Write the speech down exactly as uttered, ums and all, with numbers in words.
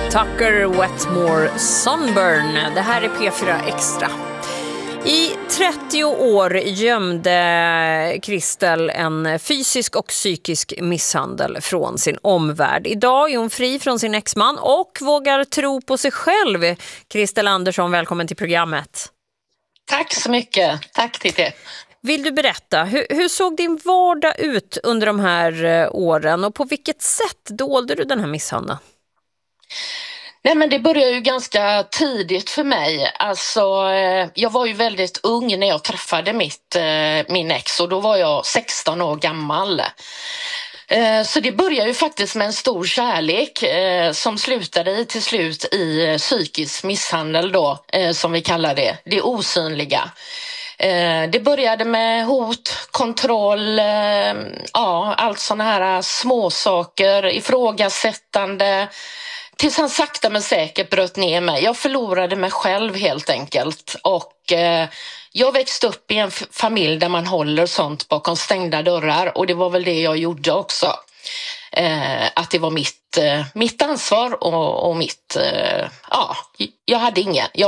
Tucker Wetmore Sunburn. Det här är P fyra Extra. I trettio år gömde Kristel en fysisk och psykisk misshandel från sin omvärld. Idag är hon fri från sin exman och vågar tro på sig själv. Kristel Andersson, välkommen till programmet. Tack så mycket. Tack Titti. Vill du berätta, hur, hur såg din vardag ut under de här åren och på vilket sätt dolde du den här misshandeln? Nej, men det började ju ganska tidigt för mig. Alltså, jag var ju väldigt ung när jag träffade mitt, min ex och då var jag sexton år gammal. Så det började ju faktiskt med en stor kärlek som slutade till slut i psykisk misshandel då, som vi kallar det, det osynliga. Det började med hot, kontroll, ja, allt såna här småsaker, ifrågasättande. Tills han sakta men säkert bröt ner mig. Jag förlorade mig själv helt enkelt. Och eh, jag växte upp i en f- familj där man håller sånt bakom stängda dörrar. Och det var väl det jag gjorde också. Eh, att det var mitt, eh, mitt ansvar och, och mitt... Eh, ja, jag hade ingen. Jag